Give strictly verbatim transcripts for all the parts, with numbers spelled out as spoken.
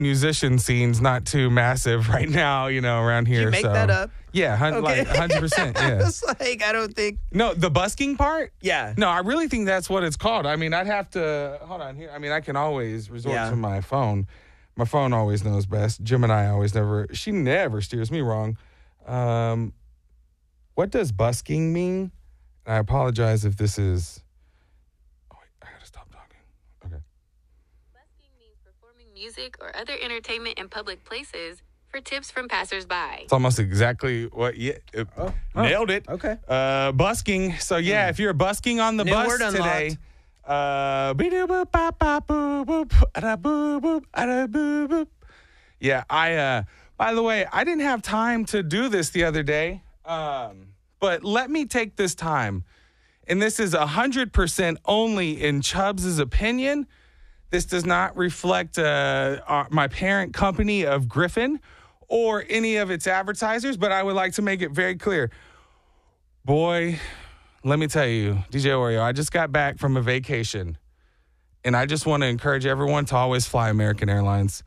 musician scene's not too massive right now, you know, around here. Did you make so. that up? Yeah, hun- Okay. like one hundred percent, I yeah. was like, I don't think. No, the busking part? Yeah. No, I really think that's what it's called. I mean, I'd have to, hold on here. I mean, I can always resort Yeah. to my phone. My phone always knows best. Gemini always never, she never steers me wrong. Um, what does busking mean? I apologize if this is, oh, wait, I gotta stop talking. Okay. Busking means performing music or other entertainment in public places for tips from passersby. It's almost exactly what, yeah, it, Oh, nailed it. Okay. Uh, busking. So, yeah, if you're busking on the New bus word today, uh, be-do-boop, bop, bop, boop, boop, ada, boop, boop, ada, boop, boop. Yeah, I, uh, by the way, I didn't have time to do this the other day, um, but let me take this time, and this is one hundred percent only in Chubbs' opinion. This does not reflect uh, our, my parent company of Griffin or any of its advertisers, but I would like to make it very clear. Boy, let me tell you, D J Oreo, I just got back from a vacation, and I just want to encourage everyone to always fly American Airlines.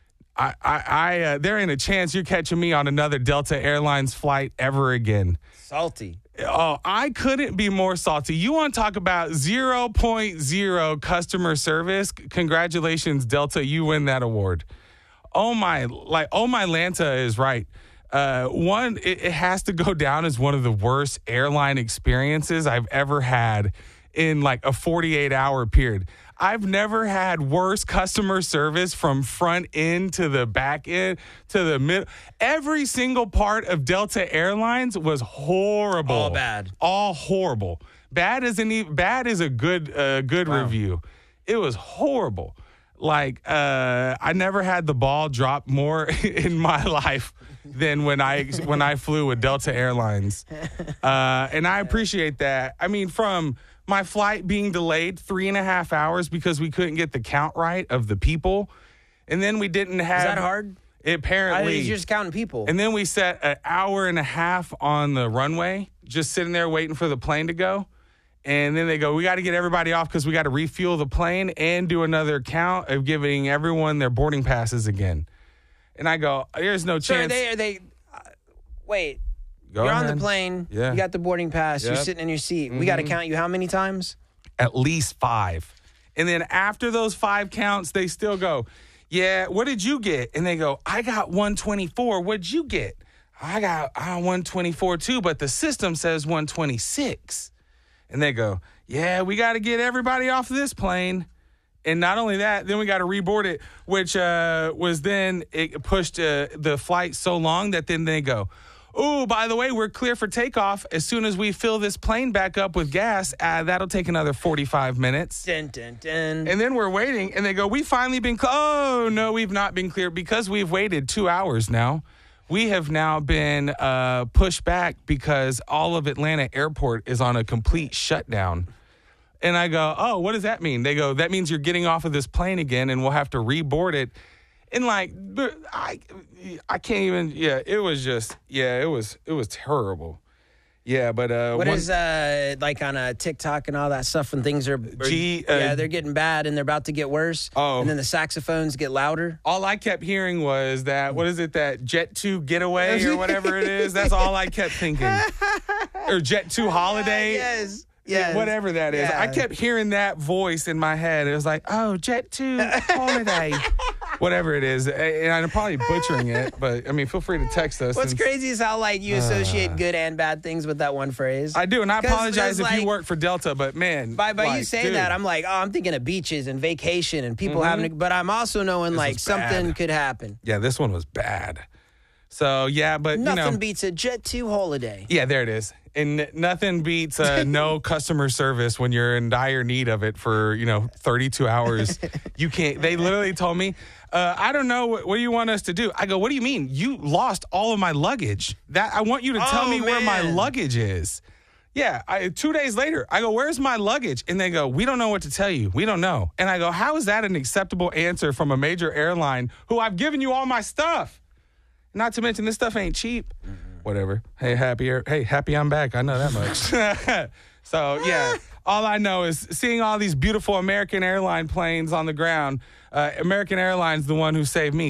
I, I, I uh, there ain't a chance you're catching me on another Delta Airlines flight ever again. Salty. Oh, I couldn't be more salty. You want to talk about zero point zero customer service? Congratulations, Delta. You win that award. Oh, my, like, oh, my Lanta is right. Uh, one, it, it has to go down as one of the worst airline experiences I've ever had in like a forty-eight hour period. I've never had worse customer service from front end to the back end to the middle. Every single part of Delta Airlines was horrible. All bad. All horrible. Bad isn't even, bad is a good uh, good Wow. review. It was horrible. Like uh, I never had the ball drop more in my life than when I when I flew with Delta Airlines, uh, and I appreciate that. I mean, from my flight being delayed three and a half hours because we couldn't get the count right of the people, and then we didn't have. Is that hard? Apparently, I mean, you're just counting people. and then we sat an hour and a half on the runway, just sitting there waiting for the plane to go. And then they go, we got to get everybody off because we got to refuel the plane and do another count of giving everyone their boarding passes again. And I go, there's no So are chance. they, are they, uh, wait, Go you're on ahead. the plane. Yeah. You got the boarding pass. You're Yep. sitting in your seat. We got to count you how many times? At least five. And then after those five counts, they still go, yeah, what did you get? And they go, I got one twenty-four. What'd you get? I got uh, one twenty-four too, but the system says one twenty-six. And they go, yeah, we got to get everybody off this plane. And not only that, then we got to reboard it, which uh, was then it pushed uh, the flight so long that then they go, oh, by the way, we're clear for takeoff. As soon as we fill this plane back up with gas, uh, that'll take another forty-five minutes. Dun, dun, dun. And then we're waiting, and they go, we finally been clear. Oh, no, we've not been clear because we've waited two hours now. We have now been uh, pushed back because all of Atlanta Airport is on a complete shutdown. And I go, oh, what does that mean? They go, that means you're getting off of this plane again, and we'll have to reboard it. And like, but I, I can't even. Yeah, it was just, yeah, it was, it was terrible. Yeah, but uh, What one- is uh like on a TikTok and all that stuff when things are, are G, uh, yeah they're getting bad and they're about to get worse. Oh. And then the saxophones get louder. all I kept hearing was that, what is it, that Jet two Getaway or whatever it is? That's all I kept thinking. Or Jet two Holiday. Yes. Yes. Whatever that is. Yeah. I kept hearing that voice in my head. It was like, oh, Jet two Holiday. Whatever it is. And I'm probably butchering it, but I mean, feel free to text us. What's and- crazy is how like you associate good and bad things with that one phrase. I do, and I 'Cause apologize if there's, you like- work for Delta, but man. By by you like, saying dude, that, I'm like, oh, I'm thinking of beaches and vacation and people having to, but I'm also knowing like was something bad. could happen. Yeah, this one was bad. So, yeah, but, Nothing you know. beats a Jet two holiday. Yeah, there it is. And nothing beats uh, no customer service when you're in dire need of it for, you know, thirty-two hours. You can't. They literally told me, uh, I don't know. What, what do you want us to do? I go, what do you mean? You lost all of my luggage. That I want you to tell Oh, me where my man. luggage is. Yeah. I, two days later, I go, where's my luggage? And they go, we don't know what to tell you. We don't know. And I go, how is that an acceptable answer from a major airline who I've given you all my stuff? Not to mention, this stuff ain't cheap. Whatever. Hey, happy. Hey, happy I'm back. I know that much. So, yeah, all I know is seeing all these beautiful American airline planes on the ground. Uh, American Airlines, the one who saved me.